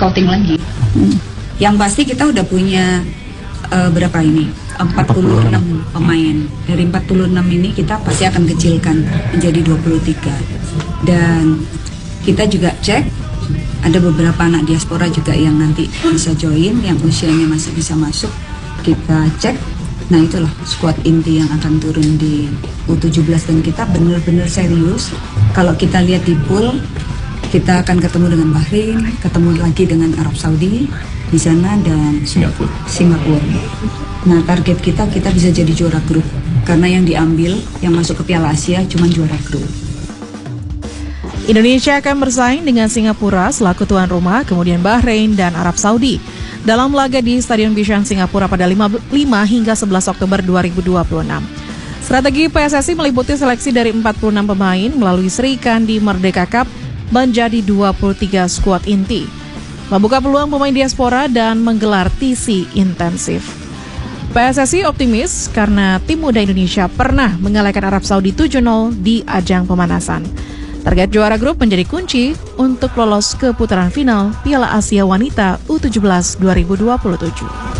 scouting lagi. Yang pasti kita udah punya berapa ini? 46 pemain. Dari 46 ini kita pasti akan kecilkan menjadi 23. Dan kita juga cek ada beberapa anak diaspora juga yang nanti bisa join, yang usianya masih bisa masuk. Kita cek. Nah, itulah skuad inti yang akan turun di U17 dan kita benar-benar serius. Kalau kita lihat di pool, kita akan ketemu dengan Bahrain, ketemu lagi dengan Arab Saudi di sana dan Singapura. Nah, target kita bisa jadi juara grup karena yang diambil yang masuk ke Piala Asia cuma juara grup. Indonesia akan bersaing dengan Singapura selaku tuan rumah, kemudian Bahrain dan Arab Saudi dalam laga di Stadion Bishan Singapura pada 5 hingga 11 Oktober 2026. Strategi PSSI meliputi seleksi dari 46 pemain melalui Sri Kandi Merdeka Cup menjadi 23 skuad inti, membuka peluang pemain diaspora dan menggelar TC intensif. PSSI optimis karena tim muda Indonesia pernah mengalahkan Arab Saudi 7-0 di ajang pemanasan. Target juara grup menjadi kunci untuk lolos ke putaran final Piala Asia Wanita U17 2027.